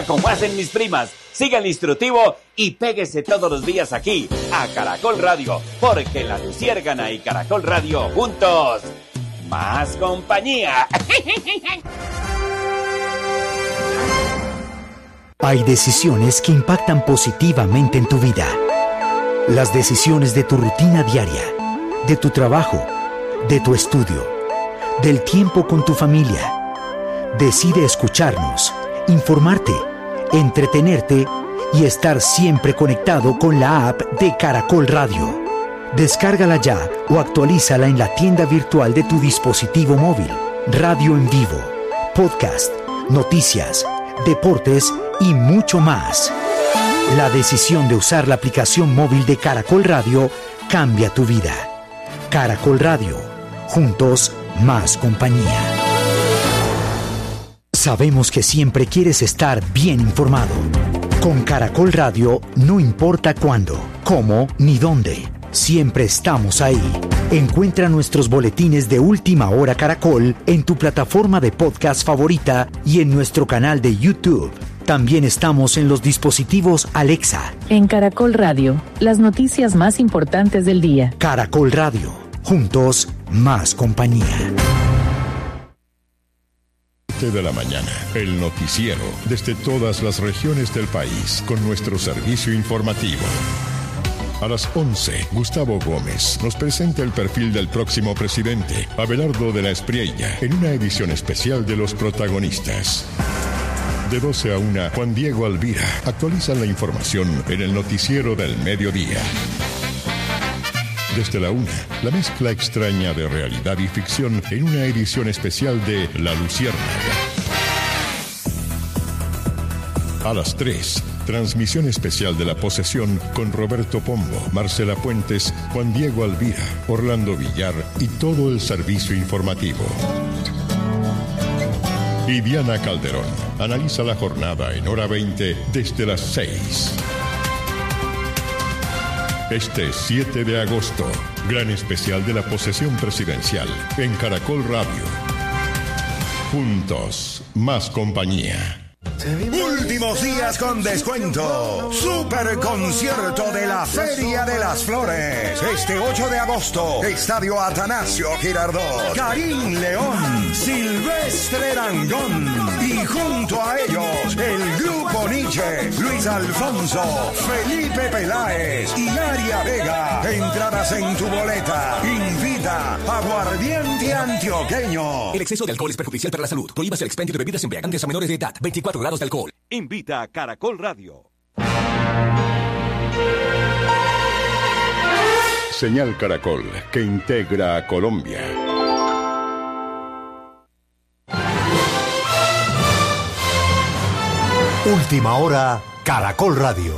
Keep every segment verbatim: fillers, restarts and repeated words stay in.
como hacen mis primas. Siga el instructivo y péguese todos los días aquí, a Caracol Radio, porque La Luciérgana y Caracol Radio juntos, más compañía. Hay decisiones que impactan positivamente en tu vida. Las decisiones de tu rutina diaria, de tu trabajo, de tu estudio, del tiempo con tu familia. Decide escucharnos, informarte, entretenerte y estar siempre conectado con la app de Caracol Radio. Descárgala ya o actualízala en la tienda virtual de tu dispositivo móvil. Radio en vivo, podcast, noticias, deportes y mucho más. La decisión de usar la aplicación móvil de Caracol Radio cambia tu vida. Caracol Radio, juntos, más compañía. Sabemos que siempre quieres estar bien informado. Con Caracol Radio no importa cuándo, cómo ni dónde. Siempre estamos ahí. Encuentra nuestros boletines de Última Hora Caracol en tu plataforma de podcast favorita y en nuestro canal de YouTube. También estamos en los dispositivos Alexa. En Caracol Radio, las noticias más importantes del día. Caracol Radio, juntos, más compañía. De la mañana, el noticiero desde todas las regiones del país con nuestro servicio informativo. A las once, Gustavo Gómez nos presenta el perfil del próximo presidente, Abelardo de la Espriella, en una edición especial de Los Protagonistas. De doce a una, Juan Diego Alvira actualiza la información en el noticiero del mediodía. Desde la una, la mezcla extraña de realidad y ficción en una edición especial de La Luciérnaga. A las tres, transmisión especial de La Posesión con Roberto Pombo, Marcela Puentes, Juan Diego Alvira, Orlando Villar y todo el servicio informativo. Y Diana Calderón analiza la jornada en hora veinte desde las seis. Este siete de agosto, gran especial de la posesión presidencial en Caracol Radio. Juntos, más compañía. Últimos días con descuento. Super concierto de la Feria de las Flores. Este ocho de agosto, Estadio Atanasio Girardot. Karim León, Silvestre Dangond. Y junto a ellos, el Grupo Nietzsche, Luis Alfonso, Felipe Peláez y Aria Vega. Entradas en tu boleta. Invita Aguardiente Antioqueño. El exceso de alcohol es perjudicial para la salud. Prohíbas el expendio de bebidas embriagantes a menores de edad. veinticuatro grados de alcohol. Invita a Caracol Radio. Señal Caracol, que integra a Colombia. Última Hora, Caracol Radio.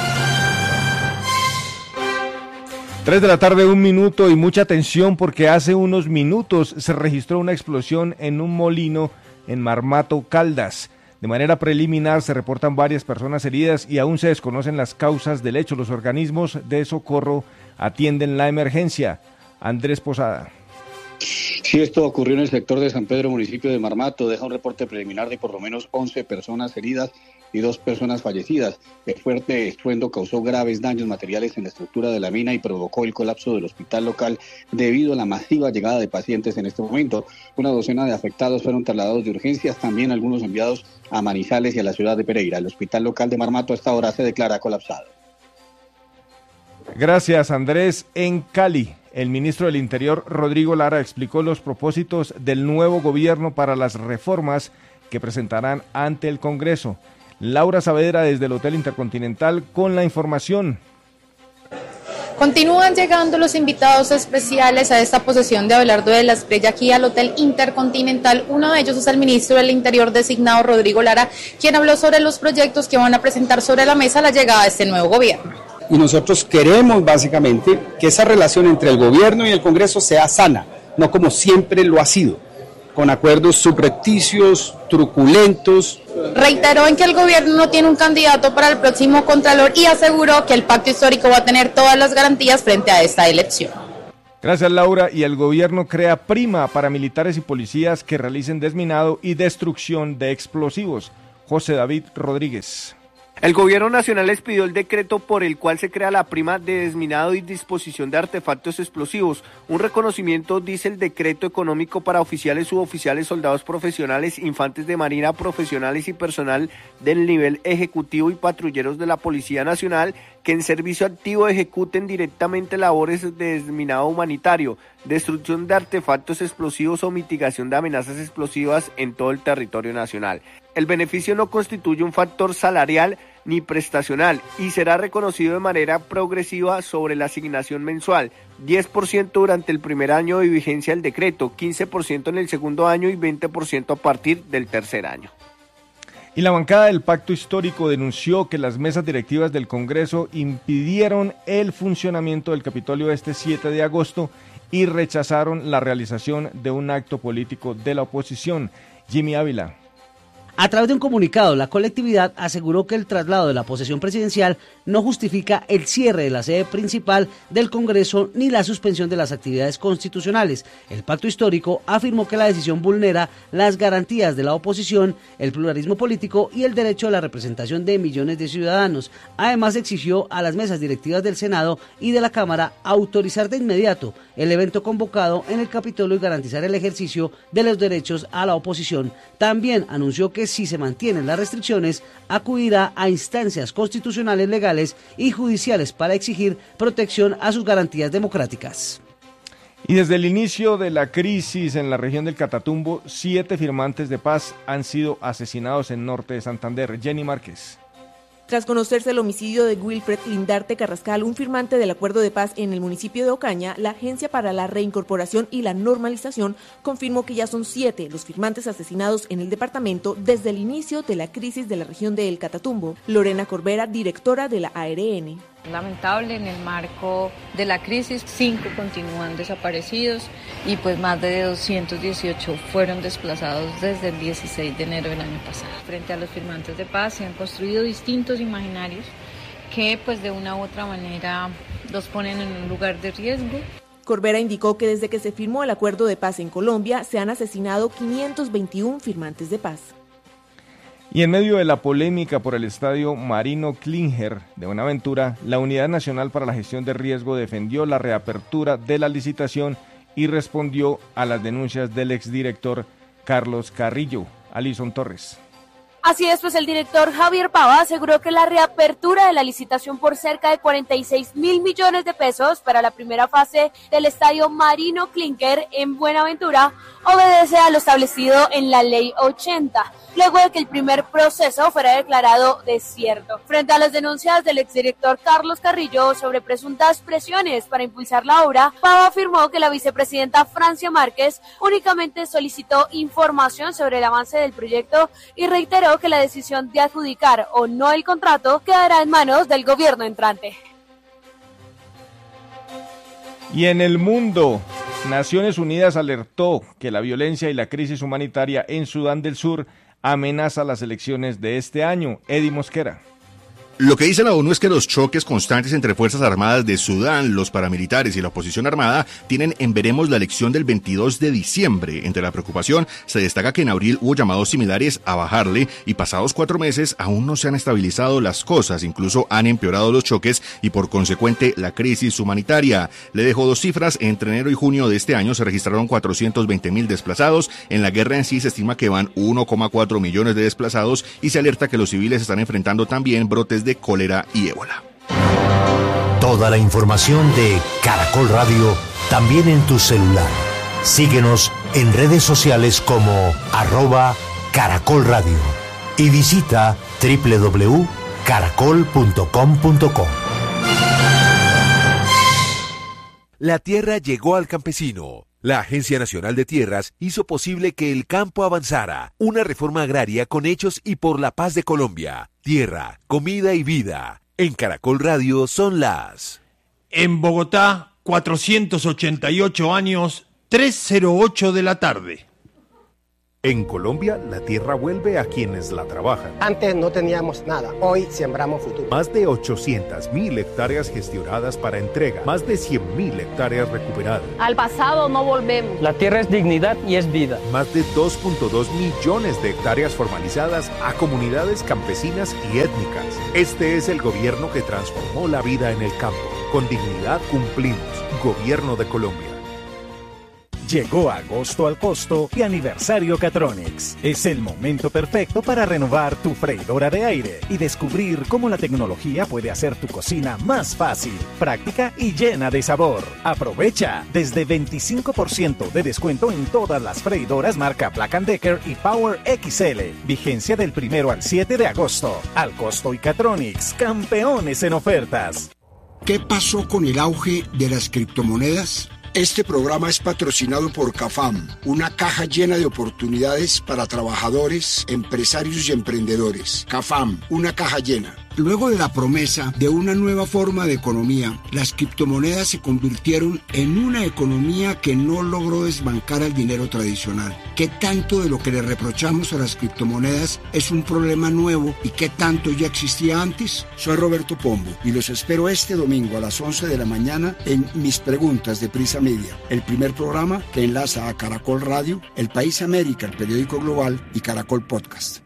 Tres de la tarde, un minuto y mucha atención porque hace unos minutos se registró una explosión en un molino en Marmato, Caldas. De manera preliminar se reportan varias personas heridas y aún se desconocen las causas del hecho. Los organismos de socorro atienden la emergencia. Andrés Posada. Sí, esto ocurrió en el sector de San Pedro, municipio de Marmato. Deja un reporte preliminar de por lo menos once personas heridas y dos personas fallecidas. El fuerte estruendo causó graves daños materiales en la estructura de la mina y provocó el colapso del hospital local debido a la masiva llegada de pacientes en este momento. Una docena de afectados fueron trasladados de urgencias, también algunos enviados a Manizales y a la ciudad de Pereira. El hospital local de Marmato a esta hora se declara colapsado. Gracias, Andrés. En Cali, el ministro del Interior, Rodrigo Lara, explicó los propósitos del nuevo gobierno para las reformas que presentarán ante el Congreso. Laura Saavedra desde el Hotel Intercontinental con la información. Continúan llegando los invitados especiales a esta posesión de Abelardo de la Espriella aquí al Hotel Intercontinental. Uno de ellos es el ministro del Interior designado, Rodrigo Lara, quien habló sobre los proyectos que van a presentar sobre la mesa a la llegada de este nuevo gobierno. Y nosotros queremos básicamente que esa relación entre el gobierno y el Congreso sea sana, no como siempre lo ha sido, con acuerdos subrepticios, truculentos. Reiteró en que el gobierno no tiene un candidato para el próximo Contralor y aseguró que el pacto histórico va a tener todas las garantías frente a esta elección. Gracias, Laura. Y el gobierno crea prima para militares y policías que realicen desminado y destrucción de explosivos. José David Rodríguez. El gobierno nacional expidió el decreto por el cual se crea la prima de desminado y disposición de artefactos explosivos. Un reconocimiento, dice el decreto económico, para oficiales, suboficiales, soldados profesionales, infantes de marina profesionales y personal del nivel ejecutivo y patrulleros de la Policía Nacional que en servicio activo ejecuten directamente labores de desminado humanitario, destrucción de artefactos explosivos o mitigación de amenazas explosivas en todo el territorio nacional. El beneficio no constituye un factor salarial ni prestacional y será reconocido de manera progresiva sobre la asignación mensual, diez por ciento durante el primer año de vigencia del decreto, quince por ciento en el segundo año y veinte por ciento a partir del tercer año. Y la bancada del Pacto Histórico denunció que las mesas directivas del Congreso impidieron el funcionamiento del Capitolio este siete de agosto y rechazaron la realización de un acto político de la oposición. Jimmy Ávila. A través de un comunicado, la colectividad aseguró que el traslado de la posesión presidencial no justifica el cierre de la sede principal del Congreso ni la suspensión de las actividades constitucionales. El Pacto Histórico afirmó que la decisión vulnera las garantías de la oposición, el pluralismo político y el derecho a la representación de millones de ciudadanos. Además, exigió a las mesas directivas del Senado y de la Cámara autorizar de inmediato el evento convocado en el Capitolio y garantizar el ejercicio de los derechos a la oposición. También anunció que si se mantienen las restricciones, acudirá a instancias constitucionales, legales y judiciales para exigir protección a sus garantías democráticas. Y desde el inicio de la crisis en la región del Catatumbo, siete firmantes de paz han sido asesinados en norte de Santander. Jenny Márquez. Tras conocerse el homicidio de Wilfred Lindarte Carrascal, un firmante del acuerdo de paz en el municipio de Ocaña, la Agencia para la Reincorporación y la Normalización confirmó que ya son siete los firmantes asesinados en el departamento desde el inicio de la crisis de la región del Catatumbo. Lorena Corbera, directora de la A R N. Lamentable, en el marco de la crisis, cinco continúan desaparecidos y pues más de doscientos dieciocho fueron desplazados desde el dieciséis de enero del año pasado. Frente a los firmantes de paz se han construido distintos imaginarios que pues de una u otra manera los ponen en un lugar de riesgo. Corbera indicó que desde que se firmó el acuerdo de paz en Colombia se han asesinado quinientos veintiún firmantes de paz. Y en medio de la polémica por el estadio Marino Klinger de Buenaventura, la Unidad Nacional para la Gestión de Riesgo defendió la reapertura de la licitación y respondió a las denuncias del exdirector Carlos Carrillo. Alison Torres. Así es, pues el director Javier Pava aseguró que la reapertura de la licitación por cerca de cuarenta y seis mil millones de pesos para la primera fase del estadio Marino Klinger en Buenaventura obedece a lo establecido en la ley ochenta, luego de que el primer proceso fuera declarado desierto. Frente a las denuncias del exdirector Carlos Carrillo sobre presuntas presiones para impulsar la obra, Pava afirmó que la vicepresidenta Francia Márquez únicamente solicitó información sobre el avance del proyecto y reiteró que la decisión de adjudicar o no el contrato quedará en manos del gobierno entrante. Y en el mundo, Naciones Unidas alertó que la violencia y la crisis humanitaria en Sudán del Sur amenaza las elecciones de este año. Eddie Mosquera. Lo que dice la ONU es que los choques constantes entre Fuerzas Armadas de Sudán, los paramilitares y la oposición armada tienen en veremos la elección del veintidós de diciembre. Entre la preocupación se destaca que en abril hubo llamados similares a bajarle y pasados cuatro meses aún no se han estabilizado las cosas, incluso han empeorado los choques y por consecuente la crisis humanitaria. Le dejo dos cifras, entre enero y junio de este año se registraron cuatrocientos veinte mil desplazados, en la guerra en sí se estima que van uno coma cuatro millones de desplazados y se alerta que los civiles están enfrentando también brotes de cólera y ébola. Toda la información de Caracol Radio también en tu celular. Síguenos en redes sociales como arroba Caracol Radio y visita doble u doble u doble u punto caracol punto com punto co. La tierra llegó al campesino. La Agencia Nacional de Tierras hizo posible que el campo avanzara. Una reforma agraria con hechos y por la paz de Colombia. Tierra, comida y vida. En Caracol Radio son las... En Bogotá, cuatrocientos ochenta y ocho años, tres cero ocho de la tarde. En Colombia, la tierra vuelve a quienes la trabajan. Antes no teníamos nada, hoy sembramos futuro. Más de ochocientas mil hectáreas gestionadas para entrega, más de cien mil hectáreas recuperadas. Al pasado no volvemos. La tierra es dignidad y es vida. Más de dos punto dos millones de hectáreas formalizadas a comunidades campesinas y étnicas. Este es el gobierno que transformó la vida en el campo. Con dignidad cumplimos. Gobierno de Colombia. Llegó agosto al costo y aniversario Catronics. Es el momento perfecto para renovar tu freidora de aire y descubrir cómo la tecnología puede hacer tu cocina más fácil, práctica y llena de sabor. Aprovecha desde veinticinco por ciento de descuento en todas las freidoras marca Black and Decker y Power X L. Vigencia del primero al siete de agosto. Al costo y Catronics, campeones en ofertas. ¿Qué pasó con el auge de las criptomonedas? Este programa es patrocinado por CAFAM, una caja llena de oportunidades para trabajadores, empresarios y emprendedores. CAFAM, una caja llena. Luego de la promesa de una nueva forma de economía, las criptomonedas se convirtieron en una economía que no logró desbancar al dinero tradicional. ¿Qué tanto de lo que le reprochamos a las criptomonedas es un problema nuevo y qué tanto ya existía antes? Soy Roberto Pombo y los espero este domingo a las once de la mañana en Mis Preguntas de Prisa Media, el primer programa que enlaza a Caracol Radio, El País América, el periódico global y Caracol Podcast.